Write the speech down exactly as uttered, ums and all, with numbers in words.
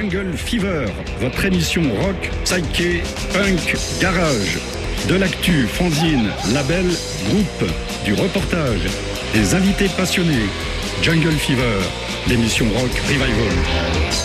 Jungle Fever, votre émission rock, psyché, punk, garage. De l'actu, fanzine, label, groupe, du reportage, des invités passionnés. Jungle Fever, l'émission rock revival.